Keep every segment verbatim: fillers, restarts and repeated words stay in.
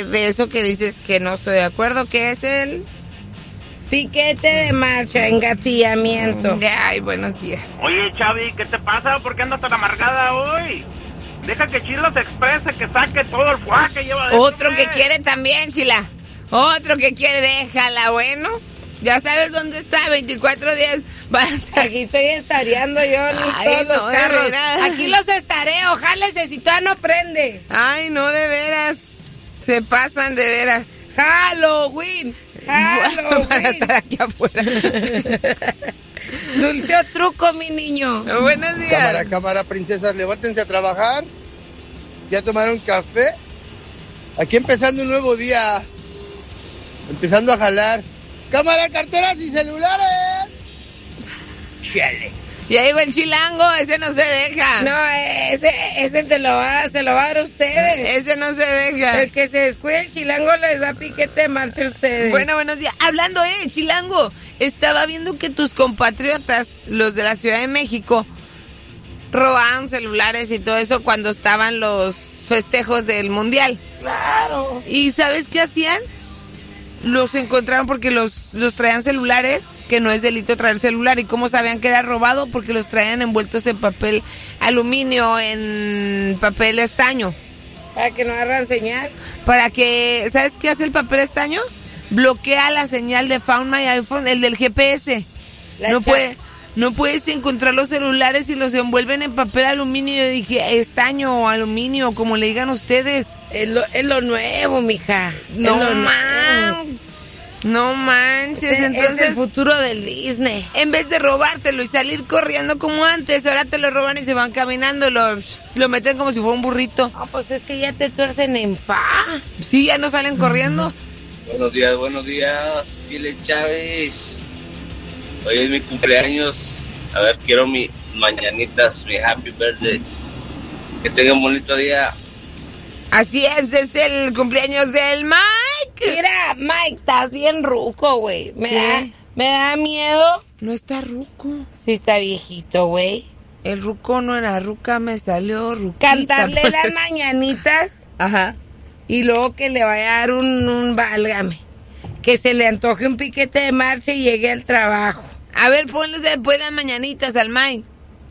de, de eso que dices que no estoy de acuerdo, que es el piquete de marcha, engatillamiento. Ay, buenos días. Oye, Chavi, ¿qué te pasa? ¿Por qué andas tan amargada hoy? Deja que Chila se exprese, que saque todo el fuá que lleva dentro. Otro que quiere también, Chila. Otro que quiere, déjala, bueno. Ya sabes dónde está, veinticuatro días. Aquí estoy estareando yo en Ay, todos no, los carros. Aquí los estareo, jálese si todavía no prende. Ay, no, de veras. Se pasan de veras. Halloween. Halloween. Para estar aquí afuera. Dulce o truco, mi niño. Buenos días. Cámara, cámara, princesas, levántense a trabajar. ¿Ya tomaron café? Aquí empezando un nuevo día. Empezando a jalar. Cámara, carteras y celulares. Chale. Y ahí va el chilango, ese no se deja. No, ese, ese te lo va, se lo va a dar a ustedes. Ese no se deja. El que se descuide el chilango les da piquete de marcha a ustedes. Bueno, buenos días. Hablando, eh, chilango, estaba viendo que tus compatriotas, los de la Ciudad de México, robaban celulares y todo eso cuando estaban los festejos del Mundial. Claro. ¿Y sabes qué hacían? Los encontraron porque los, los traían celulares, que no es delito traer celular. ¿Y cómo sabían que era robado? Porque los traían envueltos en papel aluminio, en papel estaño. ¿Para que no agarran señal? Para que, ¿sabes qué hace el papel estaño? Bloquea la señal de Found My iPhone, el del G P S. No puede, no puedes encontrar los celulares y los envuelven en papel aluminio. Yo dije, estaño o aluminio, como le digan ustedes. Es lo, es lo nuevo, mija. No manches. No manches. Es, entonces, es el futuro del Disney. En vez de robártelo y salir corriendo como antes, ahora te lo roban y se van caminando. Lo, lo meten como si fuera un burrito. Ah, pues es que ya te tuercen en fa. Sí, ya no salen corriendo. Buenos días, buenos días, Chile Chávez. Hoy es mi cumpleaños. A ver, quiero mis mañanitas, mi happy birthday. Que tengan un bonito día. Así es, es el cumpleaños del Mike. Mira, Mike, estás bien ruco, güey. Me da, me da miedo. No está ruco. Sí está viejito, güey. El ruco no era ruca, me salió ruquita. Cantarle pues las mañanitas. Ajá. Y luego que le vaya a dar un, un válgame. Que se le antoje un piquete de marcha y llegue al trabajo. A ver, ponle después las mañanitas al Mike.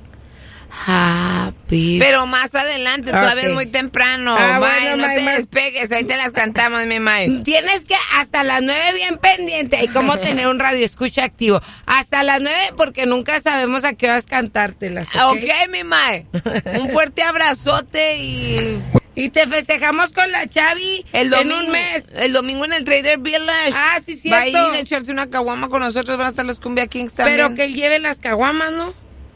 Happy. Pero más adelante, okay. Todavía es muy temprano. Ah, May, bueno, no May, te May. despegues, ahí te las cantamos, mi May. Tienes que hasta las nueve bien pendiente. Y cómo tener un radio escucha activo. Hasta las nueve porque nunca sabemos a qué vas a cantártelas. Ok, okay mi May. Un fuerte abrazote y... Y te festejamos con la Chavi el domingo, en un mes. El domingo en el Trader Village. Ah, sí, cierto. Va a ir a echarse una caguama con nosotros, van a estar los Cumbia Kings también. Pero que él lleve las caguamas, ¿no?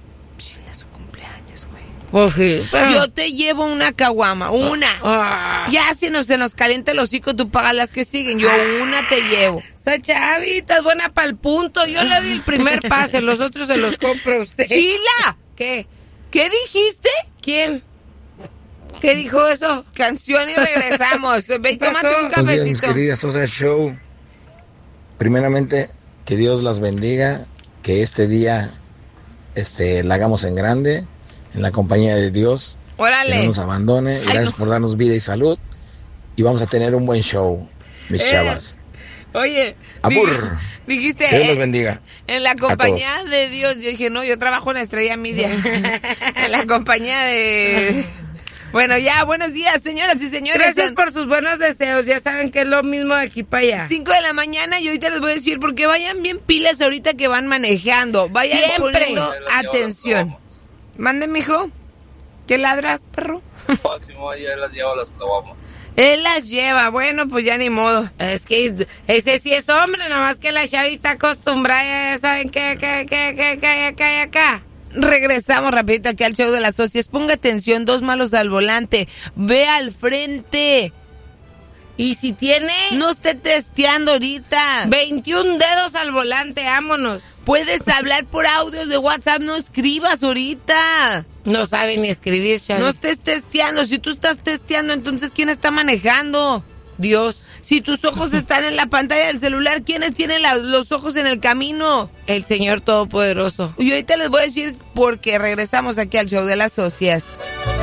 Yo te llevo una caguama, una. Ah. Ya si no se nos calienta el hocico, tú pagas las que siguen. Yo una te llevo. Esa chavita es buena para el punto. Yo le doy el primer pase, los otros se los compra usted. ¡Chila! ¿Qué? ¿Qué dijiste? ¿Quién? ¿Qué dijo eso? Canción y regresamos. Ven, tómate un cafecito. Buenos días, mis queridas Sosa Show. Primeramente, que Dios las bendiga, que este día este, la hagamos en grande. En la compañía de Dios. Órale. Que no nos abandone. Ay, gracias no. por darnos vida y salud. Y vamos a tener un buen show, mis eh, chavas. Oye. Abur. Dijiste. Que Dios los bendiga. En la compañía de Dios. Yo dije, no, yo trabajo en Estrella Media. En la compañía de... Bueno, ya, buenos días, señoras y señores. Gracias por sus buenos deseos. Ya saben que es lo mismo de aquí para allá. Cinco de la mañana y ahorita les voy a decir, porque vayan bien pilas ahorita que van manejando. Vayan Siempre. poniendo atención. Mande, mijo. ¿Qué ladras, perro? Él las lleva las caguamas. Él las lleva. Bueno, pues ya ni modo. Es que ese sí es hombre, nada más que la Chavi está acostumbrada. Ya saben que, que, que, que, que hay acá, hay acá. Regresamos rapidito aquí al show de las socias. Ponga atención, dos malos al volante. Ve al frente. Y si tiene... No esté testeando ahorita. veintiún dedos al volante, vámonos. Puedes hablar por audios de WhatsApp, no escribas ahorita. No sabe ni escribir, Chavi. No estés testeando. Si tú estás testeando, entonces ¿quién está manejando? Dios. Si tus ojos están en la pantalla del celular, ¿quiénes tienen la, los ojos en el camino? El Señor Todopoderoso. Y ahorita les voy a decir porque regresamos aquí al show de las socias.